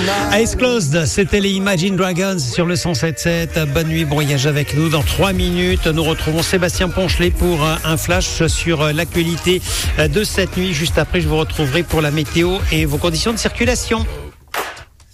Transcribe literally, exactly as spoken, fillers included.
Eyes Closed, c'était les Imagine Dragons sur le cent sept sept. Bonne nuit, bon voyage avec nous. Dans trois minutes, nous retrouvons Sébastien Ponchelet pour un flash sur l'actualité de cette nuit. Juste après, je vous retrouverai pour la météo et vos conditions de circulation.